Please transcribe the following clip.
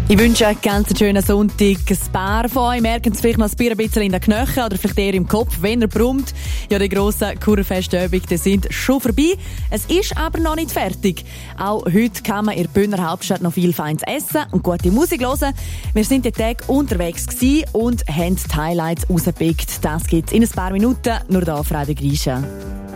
Ich wünsche einen ganz schönen Sonntag. Ein paar von euch merken es vielleicht noch ein bisschen in den Knöcheln oder vielleicht eher im Kopf, wenn er brummt. Ja, die grossen Kurfestübungen sind schon vorbei. Es ist aber noch nicht fertig. Auch heute kann man in der Bündner Hauptstadt noch viel feines essen und gute Musik hören. Wir sind den Tag unterwegs gewesen und haben die Highlights rausgepickt. Das gibt's in ein paar Minuten, nur hier auf Radio Grisha.